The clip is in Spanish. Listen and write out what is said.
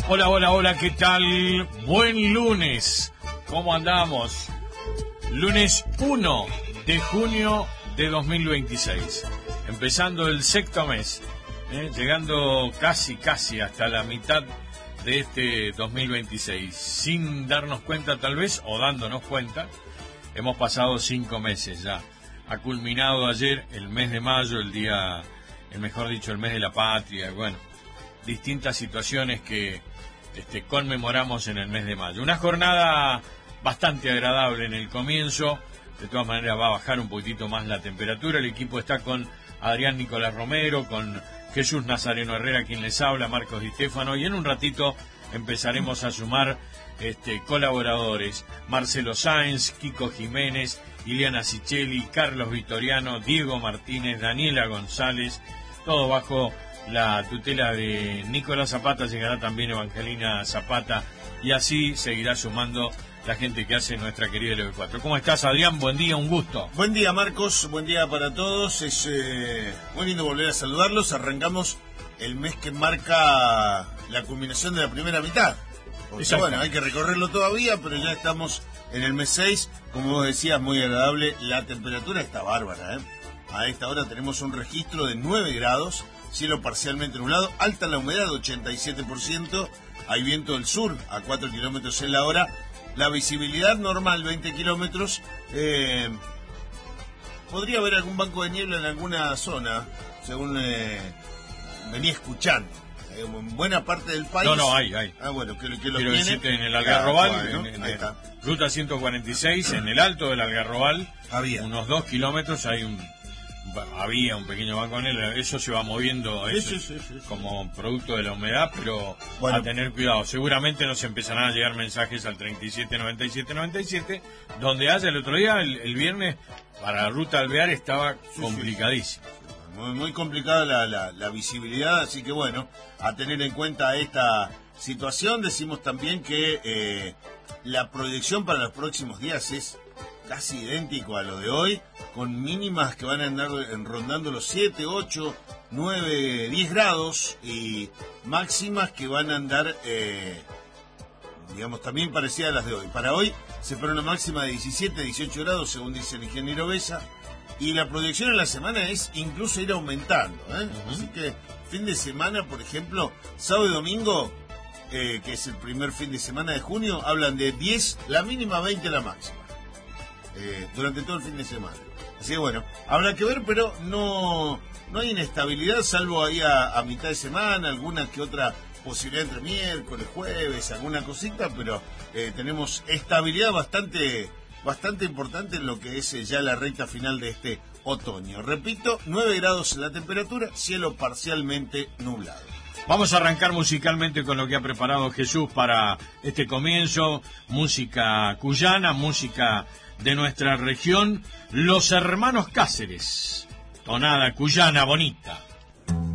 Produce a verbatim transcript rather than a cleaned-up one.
Hola, hola, hola, ¿qué tal? Buen lunes. ¿Cómo andamos? Lunes uno de junio de dos mil veintiséis. Empezando el sexto mes, ¿eh? Llegando casi, casi hasta la mitad de este dos mil veintiséis. Sin darnos cuenta tal vez, o dándonos cuenta, hemos pasado cinco meses ya. Ha culminado ayer el mes de mayo, el día, el mejor dicho, el mes de la patria. Bueno, distintas situaciones que este, conmemoramos en el mes de mayo. Una jornada bastante agradable en el comienzo. De todas maneras va a bajar un poquitito más la temperatura. El equipo está con Adrián Nicolás Romero, con Jesús Nazareno Herrera, quien les habla, Marcos Di Stefano, y en un ratito empezaremos a sumar este, colaboradores: Marcelo Sáenz, Kiko Jiménez, Ileana Sicheli, Carlos Vitoriano, Diego Martínez, Daniela González, todo bajo la tutela de Nicolás Zapata. Llegará también Evangelina Zapata, y así seguirá sumando la gente que hace nuestra querida L B cuatro. ¿Cómo estás, Adrián? Buen día, un gusto. Buen día, Marcos, buen día para todos. Es eh, muy lindo volver a saludarlos. Arrancamos el mes que marca la culminación de la primera mitad. Porque, bueno, hay que recorrerlo todavía, pero ya estamos en el mes seis. Como vos decías, muy agradable. La temperatura está bárbara, ¿eh? A esta hora tenemos un registro de nueve grados, cielo parcialmente nublado, alta la humedad, ochenta y siete por ciento. Hay viento del sur a cuatro kilómetros en la hora. La visibilidad normal, veinte kilómetros. Eh, podría haber algún banco de niebla en alguna zona, según eh, venía escuchando. Eh, en buena parte del país. No, no, hay, hay. Ah, bueno, que, que lo Quiero tiene. decirte, en el Algarrobal, Ah, bueno, en, en, ahí en está. Ruta ciento cuarenta y seis, en el alto del Algarrobal, Había. unos dos kilómetros, hay un había un pequeño banco de niebla. Eso se va moviendo, eso Sí, sí, sí, sí. como producto de la humedad, pero Bueno. a tener cuidado. Seguramente nos empezarán a llegar mensajes al treinta y siete noventa y siete noventa y siete, donde haya el otro día, el, el viernes, para la Ruta Alvear estaba Sí, complicadísimo. Muy, muy complicada la, la, la visibilidad, así que bueno, a tener en cuenta esta situación. Decimos también que eh, la proyección para los próximos días es casi idéntico a lo de hoy, con mínimas que van a andar rondando los siete, ocho, nueve, diez grados, y máximas que van a andar, eh, digamos, también parecidas a las de hoy. Para hoy se espera una máxima de diecisiete, dieciocho grados, según dice el ingeniero Besa, y la proyección en la semana es incluso ir aumentando, ¿eh? Uh-huh. Así que fin de semana, por ejemplo, sábado y domingo, eh, que es el primer fin de semana de junio, hablan de diez la mínima, veinte la máxima. Eh, durante todo el fin de semana. Así que bueno, habrá que ver, pero no, no hay inestabilidad, salvo ahí a, a mitad de semana, alguna que otra posibilidad entre miércoles, jueves, alguna cosita, pero eh, tenemos estabilidad bastante, bastante importante en lo que es eh, ya la recta final de este otoño. Repito, nueve grados la temperatura, cielo parcialmente nublado. Vamos a arrancar musicalmente con lo que ha preparado Jesús para este comienzo. Música cuyana, música de nuestra región, Los Hermanos Cáceres, tonada cuyana bonita.